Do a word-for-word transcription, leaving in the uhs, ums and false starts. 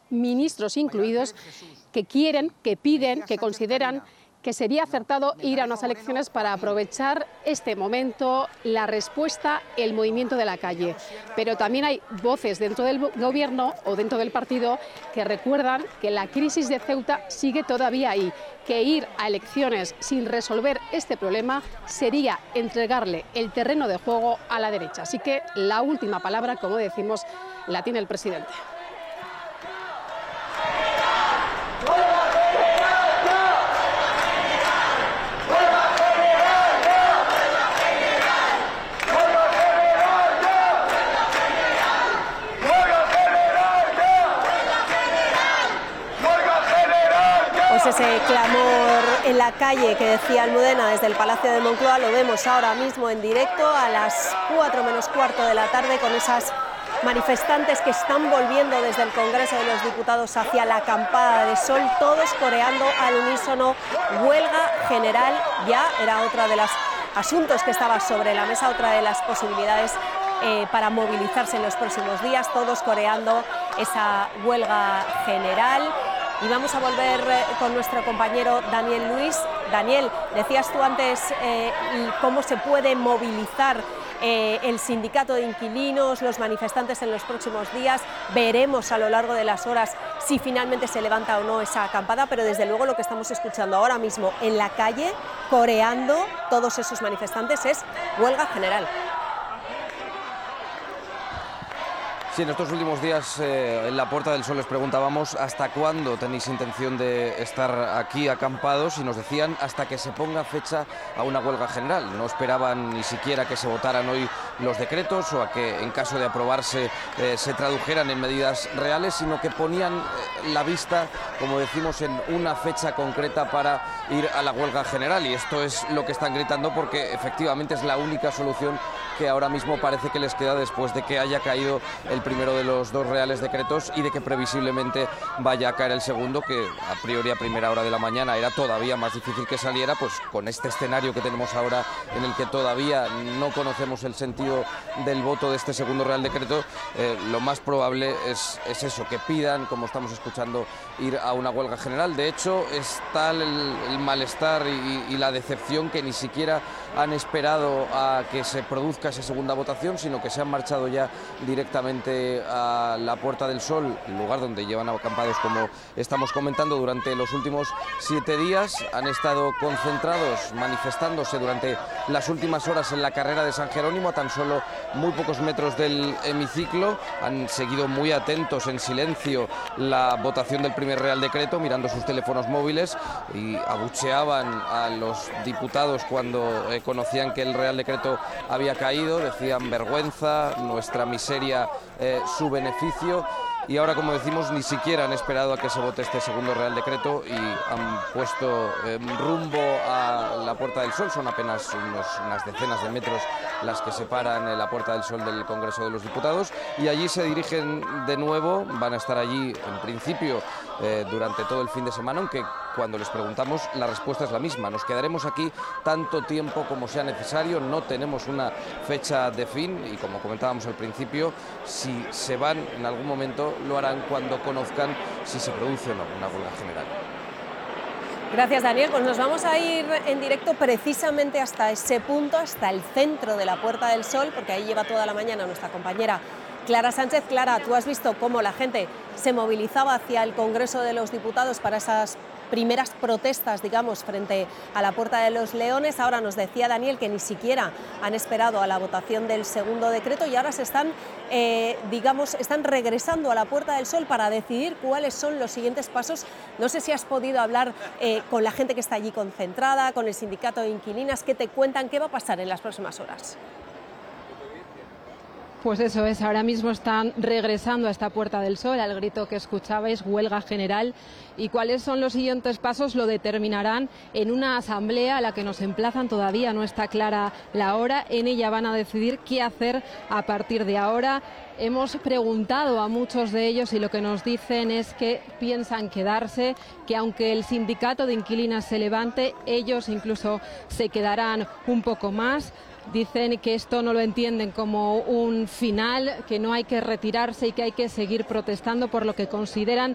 ministros incluidos, que quieren, que piden, que consideran que sería acertado ir a unas elecciones para aprovechar este momento, la respuesta, el movimiento de la calle. Pero también hay voces dentro del gobierno o dentro del partido que recuerdan que la crisis de Ceuta sigue todavía ahí, que ir a elecciones sin resolver este problema sería entregarle el terreno de juego a la derecha. Así que la última palabra, como decimos, la tiene el presidente. Ese clamor en la calle que decía Almudena desde el Palacio de Moncloa lo vemos ahora mismo en directo a las cuatro menos cuarto de la tarde con esas manifestantes que están volviendo desde el Congreso de los Diputados hacia la Acampada de Sol, todos coreando al unísono huelga general. Ya era otra de los asuntos que estaba sobre la mesa, otra de las posibilidades eh, para movilizarse en los próximos días, todos coreando esa huelga general. Y vamos a volver con nuestro compañero Daniel Luis. Daniel, decías tú antes eh, cómo se puede movilizar eh, el sindicato de inquilinos, los manifestantes en los próximos días. Veremos a lo largo de las horas si finalmente se levanta o no esa acampada, pero desde luego lo que estamos escuchando ahora mismo en la calle, coreando todos esos manifestantes, es huelga general. Sí, en estos últimos días eh, en la Puerta del Sol les preguntábamos hasta cuándo tenéis intención de estar aquí acampados y nos decían hasta que se ponga fecha a una huelga general. No esperaban ni siquiera que se votaran hoy los decretos o a que en caso de aprobarse eh, se tradujeran en medidas reales, sino que ponían eh, la vista, como decimos, en una fecha concreta para ir a la huelga general, y esto es lo que están gritando porque efectivamente es la única solución que ahora mismo parece que les queda después de que haya caído el primero de los dos reales decretos y de que previsiblemente vaya a caer el segundo, que a priori a primera hora de la mañana era todavía más difícil que saliera, pues con este escenario que tenemos ahora en el que todavía no conocemos el sentido del voto de este segundo real decreto, eh, lo más probable es, es eso, que pidan, como estamos escuchando, ir a una huelga general. De hecho, es tal el, el malestar y, y la decepción que ni siquiera han esperado a que se produzca esa segunda votación, sino que se han marchado ya directamente a la Puerta del Sol, el lugar donde llevan acampados, como estamos comentando, durante los últimos siete días. Han estado concentrados, manifestándose durante las últimas horas en la carrera de San Jerónimo, a tan solo muy pocos metros del hemiciclo. Han seguido muy atentos, en silencio, la votación del primer Real Decreto, mirando sus teléfonos móviles, y abucheaban a los diputados cuando eh, conocían que el Real Decreto había caído. Decían: vergüenza, nuestra miseria, eh, su beneficio. Y ahora, como decimos, ni siquiera han esperado a que se vote este segundo Real Decreto y han puesto eh, rumbo a la Puerta del Sol. Son apenas unos, unas decenas de metros las que separan la Puerta del Sol del Congreso de los Diputados, y allí se dirigen de nuevo. Van a estar allí, en principio, eh, durante todo el fin de semana, aunque cuando les preguntamos la respuesta es la misma: nos quedaremos aquí tanto tiempo como sea necesario, no tenemos una fecha de fin, y como comentábamos al principio, si se van en algún momento lo harán cuando conozcan si se produce o no una huelga general. Gracias, Daniel. Pues nos vamos a ir en directo precisamente hasta ese punto, hasta el centro de la Puerta del Sol, porque ahí lleva toda la mañana nuestra compañera Clara Sánchez. Clara, tú has visto cómo la gente se movilizaba hacia el Congreso de los Diputados para esas primeras protestas, digamos, frente a la Puerta de los Leones. Ahora nos decía Daniel que ni siquiera han esperado a la votación del segundo decreto y ahora se están, eh, digamos, están regresando a la Puerta del Sol para decidir cuáles son los siguientes pasos. No sé si has podido hablar eh, con la gente que está allí concentrada, con el sindicato de inquilinas. ¿Qué te cuentan? ¿Qué va a pasar en las próximas horas? Pues eso es, ahora mismo están regresando a esta Puerta del Sol, al grito que escuchabais, huelga general. ¿Y cuáles son los siguientes pasos? Lo determinarán en una asamblea a la que nos emplazan, todavía no está clara la hora. En ella van a decidir qué hacer a partir de ahora. Hemos preguntado a muchos de ellos y lo que nos dicen es que piensan quedarse, que aunque el sindicato de inquilinas se levante, ellos incluso se quedarán un poco más. Dicen que esto no lo entienden como un final, que no hay que retirarse y que hay que seguir protestando, por lo que consideran